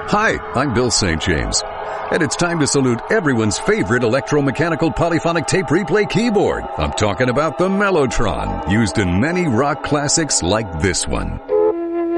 Hi, I'm Bill St. James, and it's time to salute everyone's favorite electromechanical polyphonic tape replay keyboard. I'm talking about the Mellotron, used in many rock classics like this one.